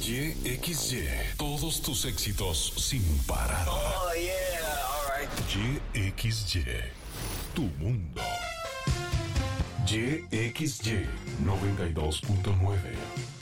YXY. Todos tus éxitos sin parar. Oh, yeah. All right. YXY. Tu mundo. YXY 92.9.